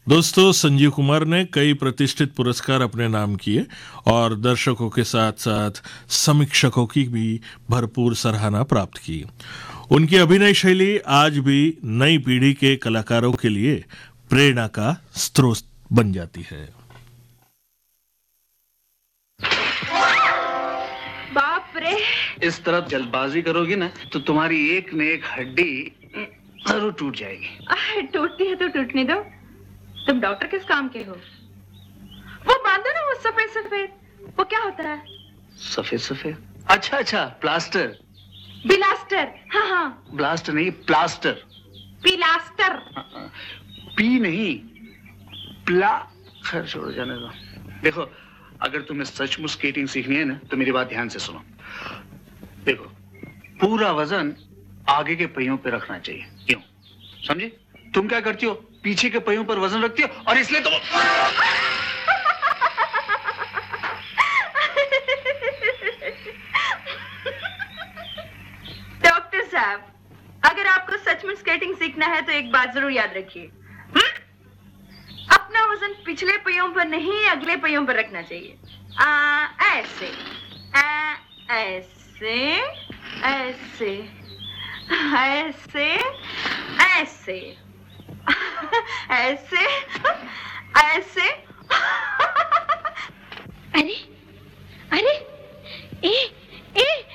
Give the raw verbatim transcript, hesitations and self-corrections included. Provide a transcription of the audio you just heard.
दोस्तों, संजीव कुमार ने कई प्रतिष्ठित पुरस्कार अपने नाम किए और दर्शकों के साथ साथ समीक्षकों की भी भरपूर सराहना प्राप्त की। उनकी अभिनय शैली आज भी नई पीढ़ी के कलाकारों के लिए प्रेरणा का स्रोत बन जाती है। बाप रे! इस तरफ जल्दबाजी करोगी ना तो तुम्हारी एक न एक हड्डी जरूर टूट जाएगी। आह, टूटती है तो टूटने दो। तुम डॉक्टर किस काम के हो? वो बांधो ना, वो सफेद सफेद, वो क्या होता है? सफेद सफेद? अच्छा अच्छा, प्लास्टर। बिलास्टर। हाँ हाँ, ब्लास्ट नहीं, प्लास्टर। पिलास्टर। पी नहीं, प्ला। खैर छोड़ो, जाने दो। देखो, अगर तुम्हें सचमुच स्केटिंग सीखनी है ना तो मेरी बात ध्यान से सुनो। देखो, पूरा वजन आगे के पहियों पे रखना चाहिए। क्यों? समझे? तुम क्या करती हो? पीछे के पहियों पर वजन रखती हो और इसलिए तुम डॉक्टर साहब, अगर आपको सचमुच स्केटिंग सीखना है तो एक बात जरूर याद रखिए। अपना वजन पिछले पहियों पर नहीं, अगले पहियों पर रखना चाहिए। आ, ऐसे आ, ऐसे ऐसे ऐसे ऐसे ऐसे ऐसे। अरे अरे ए ए